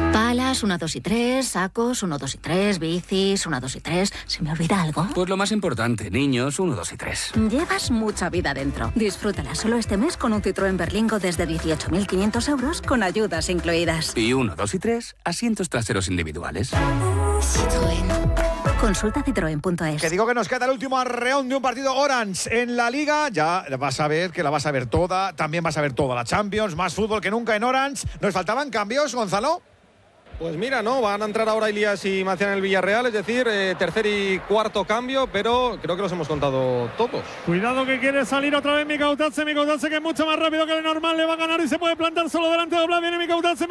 Palas, 1, 2 y 3, sacos, 1, 2 y 3, bicis, 1, 2 y 3. ¿Se me olvida algo? Pues lo más importante, niños, 1, 2 y 3. Llevas mucha vida dentro. Disfrútala solo este mes con un Citroën Berlingo desde 18.500 euros con ayudas incluidas. Y 1, 2 y 3, asientos traseros individuales. Citroën. Consulta citroen.es. Que digo que nos queda el último arreón de un partido Orange en la Liga. Ya vas a ver que la vas a ver toda. También vas a ver toda la Champions. Más fútbol que nunca en Orange. ¿Nos faltaban cambios, Gonzalo? Pues mira, no, van a entrar ahora Ilías y Marcial en el Villarreal, es decir, tercer y cuarto cambio, pero creo que los hemos contado todos. Cuidado que quiere salir otra vez Mikautatse que es mucho más rápido que el normal, le va a ganar y se puede plantar solo delante de Oblak. Viene Mikautatse,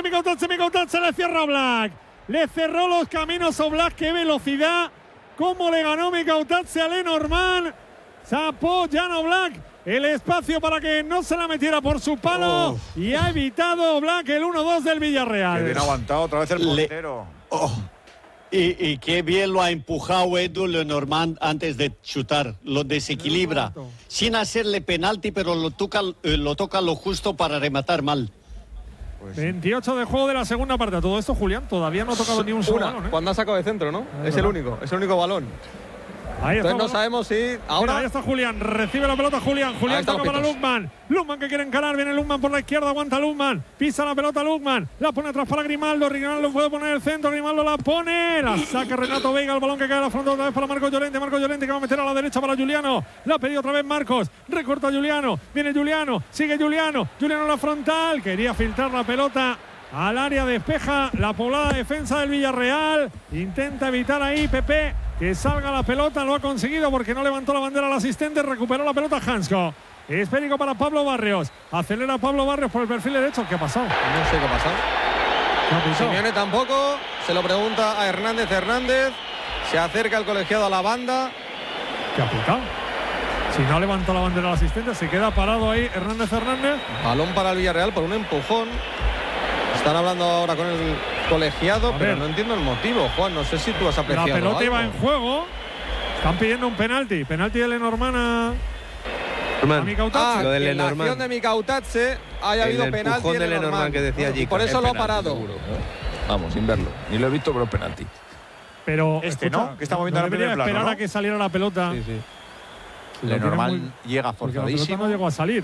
le cierra Oblak. Le cerró los caminos a Oblak, qué velocidad. Cómo le ganó Mikautatse a Lenormand. Se apoya Oblak. El espacio para que no se la metiera por su palo y ha evitado Oblak el 1-2 del Villarreal. Qué bien aguantado otra vez el portero. Y qué bien lo ha empujado Edu Lenormand antes de chutar, lo desequilibra, sin hacerle penalti, pero lo toca lo justo para rematar mal. 28 de juego de la segunda parte. Todo esto, Julián, todavía no ha tocado ni un solo balón, ¿eh? Cuando ha sacado de centro, ¿no? Es el único balón. Ahí está, entonces no sabemos si ahora. Mira, ahí está Julián, recibe la pelota Julián toca para Lukman que quiere encarar, viene Lukman por la izquierda, aguanta Lukman, pisa la pelota Lukman, la pone atrás para Grimaldo puede poner el centro, Grimaldo la pone, la saca Renato Veiga, el balón que cae a la frontal otra vez para Marcos Llorente que va a meter a la derecha para Juliano, la ha pedido otra vez Marcos, recorta Juliano, viene Juliano, sigue Juliano a la frontal, quería filtrar la pelota al área, despeja la poblada defensa del Villarreal, intenta evitar ahí Pepe que salga la pelota, lo ha conseguido porque no levantó la bandera al asistente, recuperó la pelota Hansko. Esférico para Pablo Barrios, acelera Pablo Barrios por el perfil derecho. ¿Qué ha pasado? No sé qué ha pasado. Simeone tampoco, se lo pregunta a Hernández, se acerca el colegiado a la banda. ¿Qué ha pitado? Si no levantó la bandera al asistente, se queda parado ahí Hernández. Balón para el Villarreal por un empujón. Están hablando ahora con el colegiado, pero no entiendo el motivo, Juan. No sé si tú has apreciado la pelota algo. Iba en juego. Están pidiendo un penalti de Lenormand a Mikautatse. Lo de Lenormand. La acción de Mikautatse haya habido penalti de Lenormand que decía allí. Por eso lo ha parado. Seguro. Vamos, sin verlo. Ni lo he visto, pero es penalti. Pero ¿no? Que estamos viendo no en el primer plano, esperar ¿no? a que saliera la pelota. Sí. Lenormand llega forzadísimo. La pelota no llegó a salir.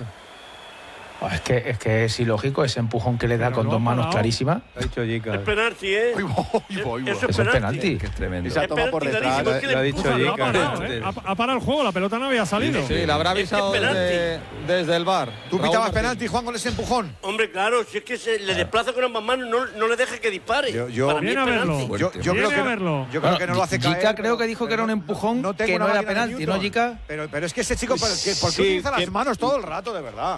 Es que es ilógico ese empujón que le da con dos manos clarísimas. Ha dicho Jica. Es penalti, ¿eh? Eso es penalti. Que es tremendo. Y se ha tomado por detrás. Lo ha dicho Jica. Ha parado el juego, la pelota no había salido. Sí, la habrá avisado desde el VAR. ¿Tú pitabas penalti, Juan, con ese empujón? Hombre, claro, si es que se le desplaza con ambas manos, no le deja que dispare. Yo viene a verlo. Yo creo que no lo hace caer. Jica creo que dijo que era un empujón que no era penalti, ¿no, Jica? Pero es que ese chico, ¿por qué utiliza las manos todo el rato, de verdad?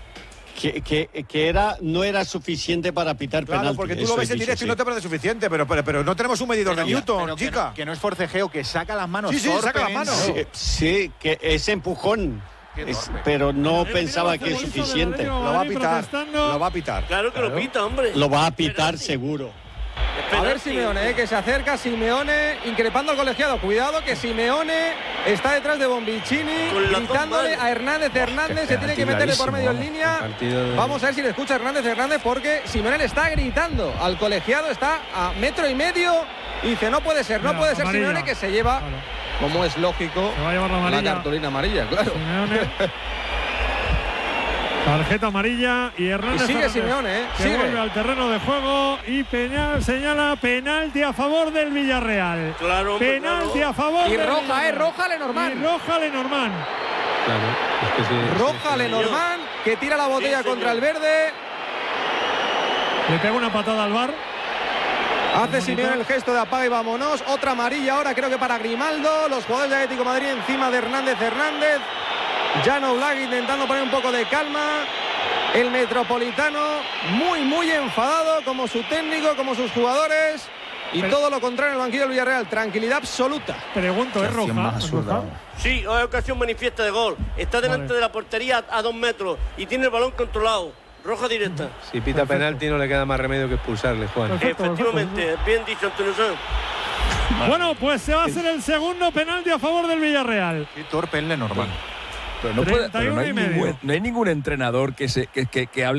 Que no era suficiente para pitar penalti. Claro, porque tú lo ves en directo y no te parece suficiente, pero no tenemos un medidor de Newton, chica. Que no es forcejeo, que saca las manos. Sí, saca las manos. Sí, que ese empujón, pero no pensaba que es suficiente. Lo va a pitar. Claro que lo pita, hombre. Lo va a pitar seguro. A ver Simeone, que se acerca Simeone increpando al colegiado. Cuidado que Simeone está detrás de Bombicini, gritándole a Hernández. Se tiene que meterle por medio en línea. Vamos a ver si le escucha Hernández porque Simeone le está gritando al colegiado, está a 1,5 metros. Y dice, no puede ser Simeone, que se lleva, como es lógico, la cartulina amarilla, claro. Tarjeta amarilla y Hernández. Y sigue Simeone, que vuelve al terreno de juego y Peñal señala penalti a favor del Villarreal. Claro, penalti a favor. Y roja Lenormand. Claro. Roja Lenormand, que tira la botella contra el verde. Le pega una patada al VAR. Hace Simeone el gesto de apaga y vámonos. Otra amarilla ahora, creo que para Grimaldo. Los jugadores de Atlético de Madrid encima de Hernández. Jan Oblak intentando poner un poco de calma. El Metropolitano muy enfadado, como su técnico, como sus jugadores. Y todo lo contrario en el banquillo del Villarreal. Tranquilidad absoluta. Pregunto, ¿es roja? Sí, es ocasión manifiesta de gol. Está delante de la portería a 2 metros y tiene el balón controlado. Roja directa. Si pita penalti no le queda más remedio que expulsarle, Juan. Efectivamente, bien dicho, Antonio Sanz. Bueno, pues se va a hacer el segundo penalti a favor del Villarreal. Qué torpe el Lenormand. Pero no hay ningún entrenador que hable